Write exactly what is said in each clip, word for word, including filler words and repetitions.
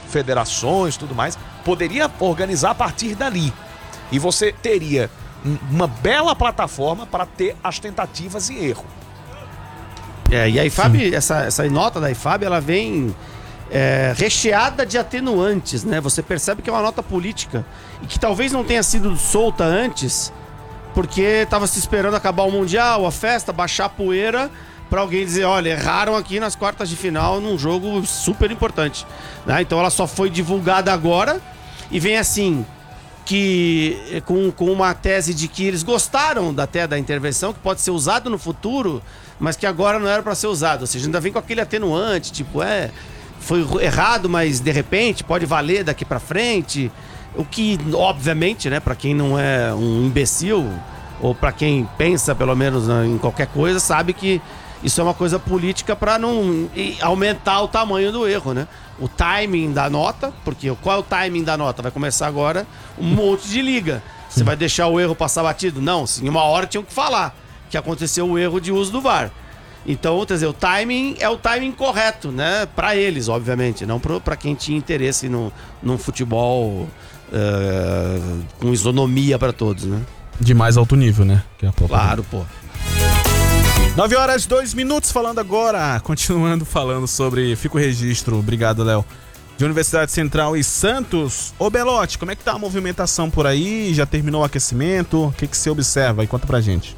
federações e tudo mais, poderia organizar a partir dali. E você teria uma bela plataforma para ter as tentativas e erro. É, e a I F A B, essa, essa nota da I F A B, ela vem é, recheada de atenuantes, né? Você percebe que é uma nota política e que talvez não tenha sido solta antes, porque estava se esperando acabar o Mundial, a festa, baixar a poeira, para alguém dizer, olha, erraram aqui nas quartas de final num jogo super importante, né? Então ela só foi divulgada agora e vem assim, que com, com uma tese de que eles gostaram até da intervenção, que pode ser usado no futuro, mas que agora não era para ser usado. Ou seja, ainda vem com aquele atenuante, tipo, é, foi errado, mas de repente pode valer daqui para frente. O que, obviamente, né, para quem não é um imbecil, ou para quem pensa pelo menos em qualquer coisa, sabe que isso é uma coisa política para não aumentar o tamanho do erro, né? O timing da nota, porque qual é o timing da nota? Vai começar agora um monte de liga. Você vai deixar o erro passar batido? Não, sim, uma hora tinham que falar que aconteceu o erro de uso do V A R. Então, quer dizer, o timing é o timing correto, né? Para eles, obviamente, não para quem tinha interesse no, no futebol uh, com isonomia para todos, né? De mais alto nível, né? Que é a claro, pô. nove horas e dois minutos, falando agora, continuando falando sobre, fica o registro, obrigado, Léo, de Universidade Central e Santos. Ô Belotti, como é que tá a movimentação por aí? Já terminou o aquecimento? O que que você observa aí? Conta pra gente.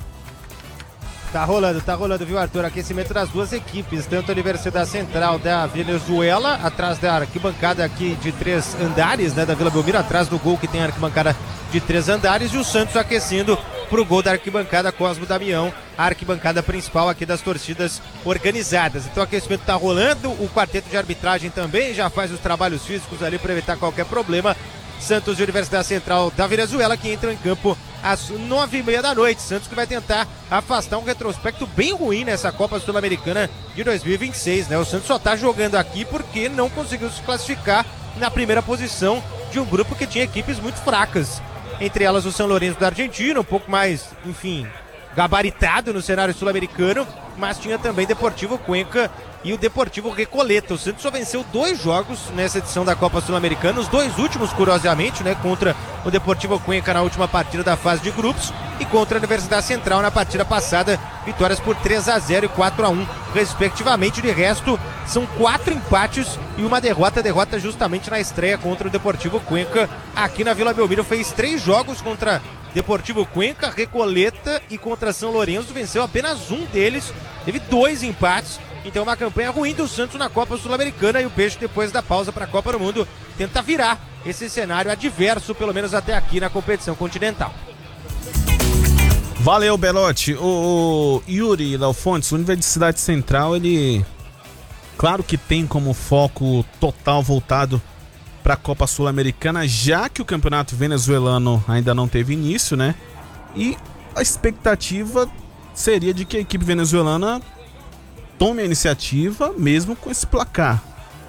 Tá rolando, tá rolando, viu, Arthur? Aquecimento das duas equipes, tanto a Universidade Central da Venezuela, atrás da arquibancada aqui de três andares, né, da Vila Belmiro, atrás do gol que tem a arquibancada de três andares, e o Santos aquecendo pro gol da arquibancada Cosmo Damião, a arquibancada principal aqui das torcidas organizadas. Então o aquecimento tá rolando, o quarteto de arbitragem também já faz os trabalhos físicos ali para evitar qualquer problema. Santos e Universidade Central da Venezuela, que entram em campo às nove e meia da noite. Santos que vai tentar afastar um retrospecto bem ruim nessa Copa Sul-Americana de dois mil e vinte e seis, né? O Santos só tá jogando aqui porque não conseguiu se classificar na primeira posição de um grupo que tinha equipes muito fracas. Entre elas o São Lourenço da Argentina, um pouco mais, enfim, gabaritado no cenário sul-americano, mas tinha também Deportivo Cuenca e o Deportivo Recoleta. O Santos só venceu dois jogos nessa edição da Copa Sul-Americana, os dois últimos, curiosamente, né, contra o Deportivo Cuenca na última partida da fase de grupos e contra a Universidade Central na partida passada, vitórias por três a zero e quatro a um, respectivamente. De resto, são quatro empates e uma derrota, derrota justamente na estreia contra o Deportivo Cuenca aqui na Vila Belmiro. Fez três jogos contra Deportivo Cuenca, Recoleta e contra São Lourenço, venceu apenas um deles, teve dois empates. Então uma campanha ruim do Santos na Copa Sul-Americana, e o Peixe, depois da pausa para a Copa do Mundo, tenta virar esse cenário adverso, pelo menos até aqui na competição continental. Valeu, Belotti. O, o Yuri Léo Fontes, Universidade Central, ele claro que tem como foco total voltado para a Copa Sul-Americana, já que o campeonato venezuelano ainda não teve início, né? E a expectativa seria de que a equipe venezuelana tome a iniciativa mesmo com esse placar.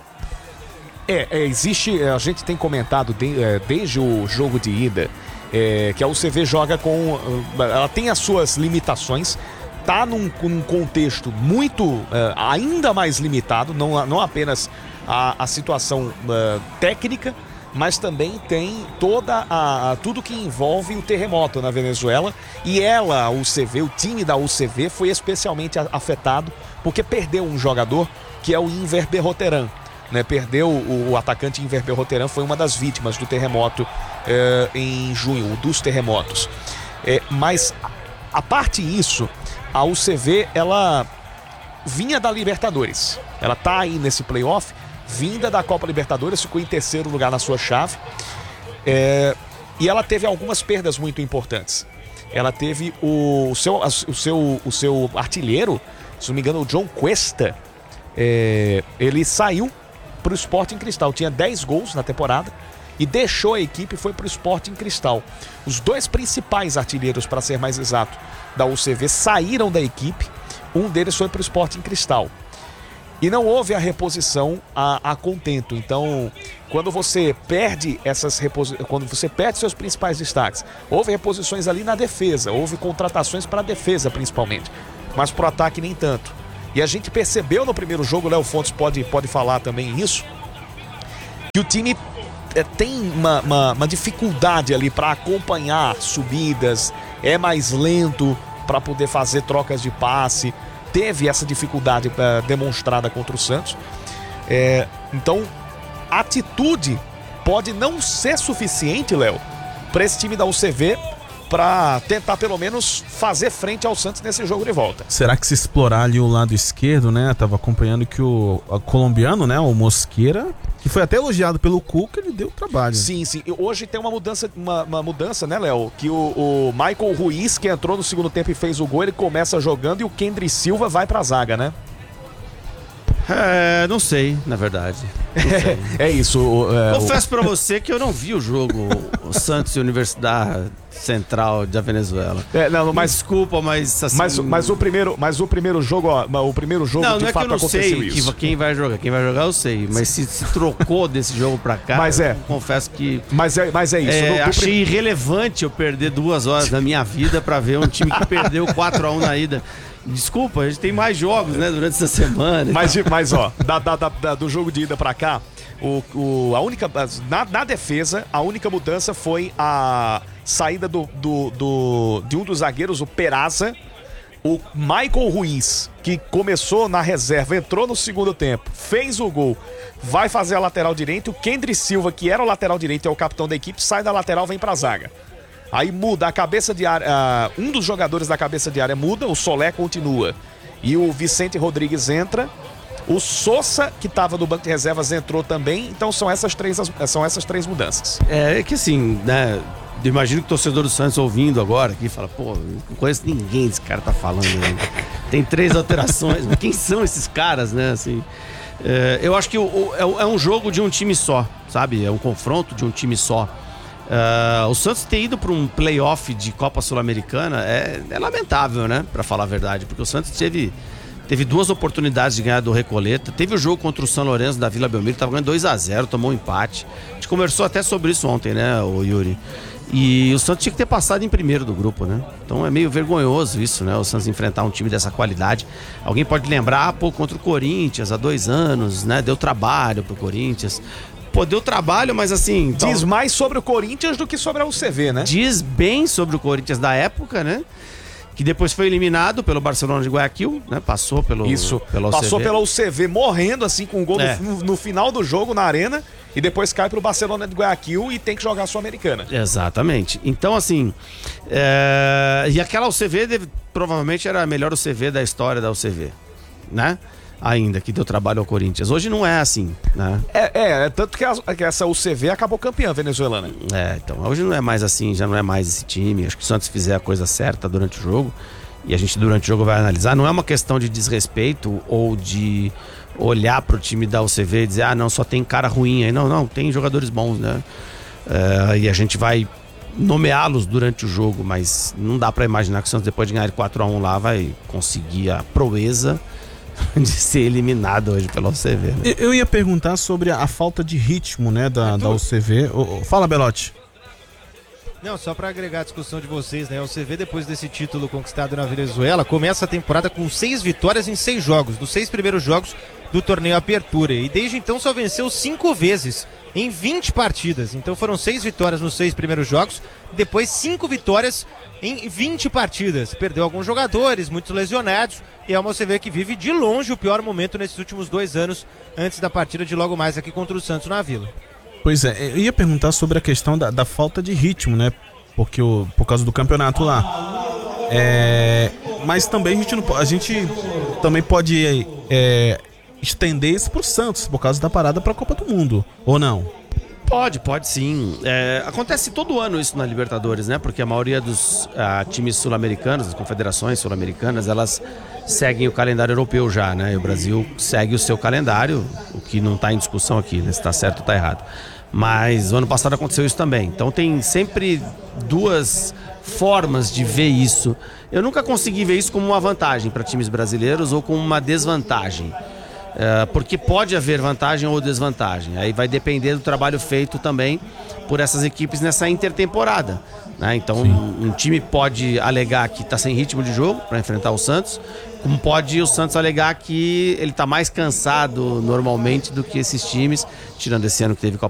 É, é existe, a gente tem comentado de, é, desde o jogo de ida, é, que a U C V joga com, ela tem as suas limitações, tá num, num contexto muito, é, ainda mais limitado, não, não apenas a, a situação é, técnica, mas também tem toda a, a tudo que envolve o terremoto na Venezuela, e ela, a U C V, o time da U C V foi especialmente afetado porque perdeu um jogador que é o Inver Berroteran, né? Perdeu o, o atacante Inver Berroteran, foi uma das vítimas do terremoto é, em junho, dos terremotos. É, mas a, a parte isso, a U C V ela vinha da Libertadores, ela tá aí nesse playoff, vinda da Copa Libertadores, ficou em terceiro lugar na sua chave, é, e ela teve algumas perdas muito importantes. Ela teve o, o, seu, o, seu, o seu artilheiro, se não me engano, o John Cuesta, é, ele saiu para o Sporting Cristal, tinha dez gols na temporada e deixou a equipe e foi para o Sporting Cristal. Os dois principais artilheiros, para ser mais exato, da U C V saíram da equipe, um deles foi para o Sporting Cristal. E não houve a reposição a, a contento. Então, quando você perde essas reposi... quando você perde seus principais destaques, houve reposições ali na defesa, houve contratações para a defesa principalmente, mas para o ataque nem tanto. E a gente percebeu no primeiro jogo, o Léo Fontes pode, pode falar também isso, que o time é, tem uma, uma, uma dificuldade ali para acompanhar subidas, é mais lento para poder fazer trocas de passe, teve essa dificuldade é, demonstrada contra o Santos. É, então, a atitude pode não ser suficiente, Léo, para esse time da U C V para tentar pelo menos fazer frente ao Santos nesse jogo de volta. Será que se explorar ali o lado esquerdo, né? Tava acompanhando que o, o colombiano, né? O Mosqueira, que foi até elogiado pelo Cuca, ele deu trabalho. Sim, sim. E hoje tem uma mudança, uma, uma mudança, né, Léo? Que o, o Michael Ruiz, que entrou no segundo tempo e fez o gol, ele começa jogando e o Kendry Silva vai pra zaga, né? É, não sei, na verdade. Não sei. É isso. O, é, Confesso o... pra você que eu não vi o jogo, o Santos e a Universidade Central da Venezuela. É, não, mas desculpa, mas assim... Mas, mas o primeiro, mas o primeiro jogo, ó, o primeiro jogo não, de não é fato que eu não aconteceu sei isso. Que, quem vai jogar, quem vai jogar eu sei, mas se, se trocou desse jogo pra cá, mas é. confesso que... Mas é, mas é isso. É, no, no achei prim... irrelevante eu perder duas horas da minha vida pra ver um time que perdeu quatro a um na ida. Desculpa, a gente tem mais jogos, né, durante essa semana. Mas, mas ó, da, da, da, do jogo de ida pra cá, o, o, a única, na, na defesa, a única mudança foi a saída do, do, do, de um dos zagueiros, o Peraza. O Michael Ruiz, que começou na reserva, entrou no segundo tempo, fez o gol, vai fazer a lateral direita. O Kendry Silva, que era o lateral direito e é o capitão da equipe, sai da lateral, vem pra zaga. Aí muda a cabeça de área, uh, um dos jogadores da cabeça de área muda, o Solé continua. E o Vicente Rodrigues entra. O Sousa, que estava no banco de reservas, entrou também. Então são essas três, são essas três mudanças. É, é que assim, né? Eu imagino que o torcedor do Santos ouvindo agora aqui fala, pô, não conheço ninguém desse cara tá falando. Né? Tem três alterações. Mas quem são esses caras, né? Assim, é, eu acho que o, o, é um jogo de um time só, sabe? É um confronto de um time só. Uh, o Santos ter ido para um playoff de Copa Sul-Americana é, é lamentável, né? Para falar a verdade, porque o Santos teve, teve duas oportunidades de ganhar do Recoleta. Teve o jogo contra o São Lourenço da Vila Belmiro, estava ganhando dois a zero, tomou um empate. A gente conversou até sobre isso ontem, né, o Yuri? E o Santos tinha que ter passado em primeiro do grupo, né? Então é meio vergonhoso isso, né? O Santos enfrentar um time dessa qualidade. Alguém pode lembrar, ah, pô, contra o Corinthians há dois anos, né? Deu trabalho pro Corinthians. Pô, deu trabalho, mas assim... Diz então, mais sobre o Corinthians do que sobre a U C V, né? Diz bem sobre o Corinthians da época, né? Que depois foi eliminado pelo Barcelona de Guayaquil, né? Passou pelo Isso, pela U C V. passou pela U C V morrendo assim com um gol É. no, no final do jogo na arena e depois cai pro Barcelona de Guayaquil e tem que jogar a Sul-Americana. Exatamente. Então, assim... É... E aquela U C V deve... provavelmente era a melhor U C V da história da U C V, né? Ainda, que deu trabalho ao Corinthians. Hoje não é assim, né? É, é, é tanto que, a, que essa U C V acabou campeã venezuelana. É, então, hoje não é mais assim, já não é mais esse time. Acho que o Santos fizer a coisa certa durante o jogo, e a gente durante o jogo vai analisar, não é uma questão de desrespeito ou de olhar pro time da U C V e dizer, ah, não, só tem cara ruim aí. Não, não, tem jogadores bons, né? É, e a gente vai nomeá-los durante o jogo, mas não dá pra imaginar que o Santos, depois de ganhar de quatro a um lá, vai conseguir a proeza de ser eliminado hoje pela U C V, né? Eu ia perguntar sobre a falta de ritmo, né, da, da U C V. Fala, Belotti. Não, só para agregar a discussão de vocês, né? A U C V, depois desse título conquistado na Venezuela, começa a temporada com seis vitórias em seis jogos, dos seis primeiros jogos do torneio Apertura. E desde então só venceu cinco vezes em vinte partidas. Então foram seis vitórias nos seis primeiros jogos, depois cinco vitórias em vinte partidas. Perdeu alguns jogadores, muitos lesionados, e é uma U C V que vive de longe o pior momento nesses últimos dois anos, antes da partida de logo mais aqui contra o Santos na Vila. Pois é, eu ia perguntar sobre a questão da, da falta de ritmo, né? Porque o, por causa do campeonato lá. É, mas também a gente, não, a gente também pode é, estender isso pro Santos, por causa da parada pra Copa do Mundo, ou não? Pode, pode sim. É, acontece todo ano isso na Libertadores, né? Porque a maioria dos ah, times sul-americanos, as confederações sul-americanas, elas seguem o calendário europeu já, né? E o Brasil segue o seu calendário, o que não está em discussão aqui, né? Se está certo ou está errado. Mas o ano passado aconteceu isso também. Então tem sempre duas formas de ver isso. Eu nunca consegui ver isso como uma vantagem para times brasileiros ou como uma desvantagem. É, porque pode haver vantagem ou desvantagem. Aí vai depender do trabalho feito também por essas equipes nessa intertemporada, né? Então um, um time pode alegar que está sem ritmo de jogo para enfrentar o Santos, como pode o Santos alegar que ele está mais cansado normalmente do que esses times, tirando esse ano que teve Copa